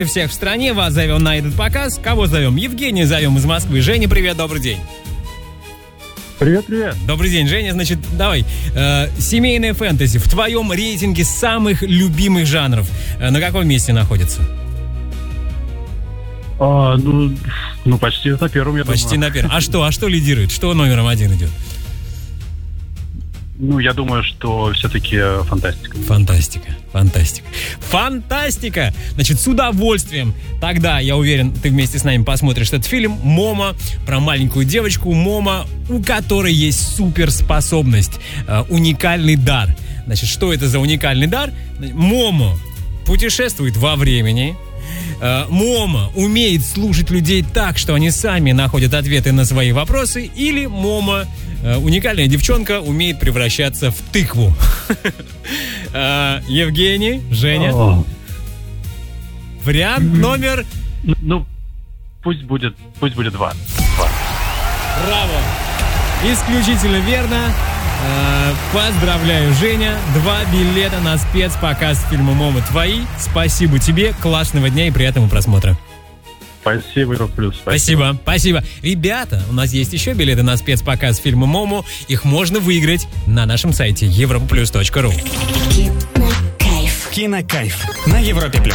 Всех в стране, вас зовем на этот показ. Кого зовем? Евгения зовем из Москвы. Женя, привет, добрый день. Привет. Добрый день, Женя. Значит, давай, семейное фэнтези в твоем рейтинге самых любимых жанров на каком месте находится? Почти на первом, я думаю. Почти на первом. А что лидирует? Что номером один идет? Я думаю, что все-таки Фантастика! Значит, с удовольствием. Тогда, я уверен, ты вместе с нами посмотришь этот фильм «Момо», про маленькую девочку Момо, у которой есть суперспособность, уникальный дар. Значит, что это за уникальный дар? Момо путешествует во времени. Момо умеет слушать людей так, что они сами находят ответы на свои вопросы. Или Момо, уникальная девчонка, умеет превращаться в тыкву. Евгений, Женя. Вариант номер... Пусть будет 2. Браво! Исключительно верно. Поздравляю, Женя. 2 билета на спецпоказ фильма «Момо» твои. Спасибо тебе, классного дня и приятного просмотра. Спасибо, Европлюс. Спасибо. Ребята, у нас есть еще билеты на спецпоказ фильма «Момо». Их можно выиграть на нашем сайте europaplus.ru. Кинокайф на Европе+.